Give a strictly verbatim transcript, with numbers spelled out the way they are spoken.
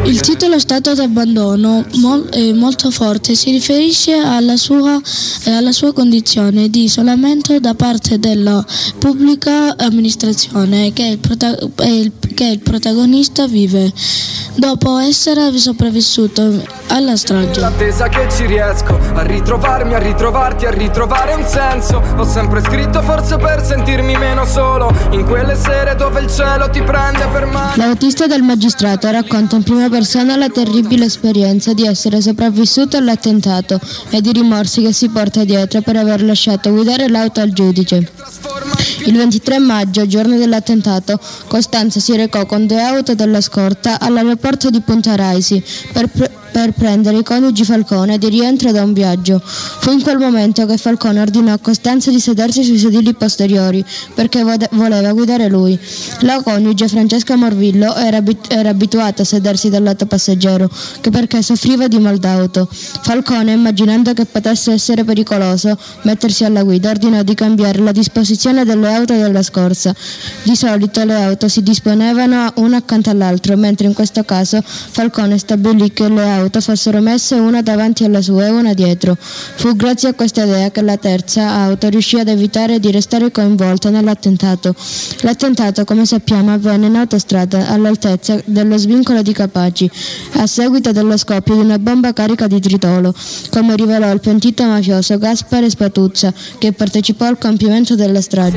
Il titolo Stato d'abbandono, mol, eh, molto forte, si riferisce alla sua, eh, alla sua condizione di isolamento da parte della pubblica amministrazione che il, prota- il, che il protagonista vive dopo essere sopravvissuto alla strage. L'attesa che ci riesco a ritrovarmi, a ritrovarti, a ritrovare un senso. Ho sempre scritto forse per sentirmi meno solo in quelle sere dove il cielo ti prende per mano. L'autista del magistrato racconta in prima persona la terribile esperienza di essere sopravvissuto all'attentato e i rimorsi che si porta dietro per aver lasciato guidare l'auto al giudice. Il ventitré maggio, giorno dell'attentato, Costanza si recò con due auto della scorta all'aeroporto di Punta Raisi per, pre- per prendere i coniugi Falcone di rientro da un viaggio. Fu in quel momento che Falcone ordinò a Costanza di sedersi sui sedili posteriori perché vo- voleva guidare lui. La coniuge Francesca Morvillo era, abit- era abituata a sedersi dal lato passeggero che perché soffriva di mal d'auto. Falcone, immaginando che potesse essere pericoloso mettersi alla guida, ordinò di cambiare la disposizione delle auto della scorsa. Di solito le auto si disponevano una accanto all'altro, mentre in questo caso Falcone stabilì che le auto fossero messe una davanti alla sua e una dietro. Fu grazie a questa idea che la terza auto riuscì ad evitare di restare coinvolta nell'attentato. L'attentato, come sappiamo, avvenne in autostrada all'altezza dello svincolo di Capaci, a seguito dello scoppio di una bomba carica di tritolo, come rivelò il pentito mafioso Gaspare Spatuzza, che partecipò al compimento della strage.